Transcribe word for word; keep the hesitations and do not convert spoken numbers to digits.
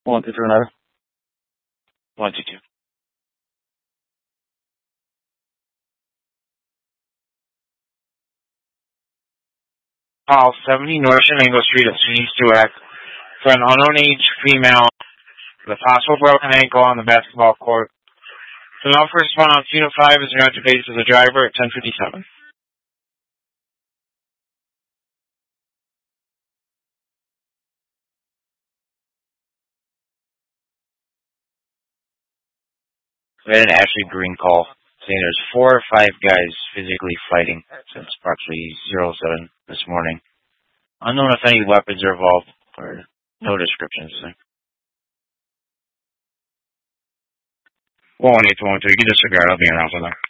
One, two, three, nine. One, two, two. Call seventy North Shenango Street at Sweeney Stewart for an unknown age female with a possible broken ankle on the basketball court. The number for respond on Tuna five is around to base as a driver at ten fifty-seven. We had an Ashley Green call saying there's four or five guys physically fighting since approximately zero seven this morning. Unknown if any weapons are involved, or no descriptions. one one eight one two, you can disregard, I'll be around for that.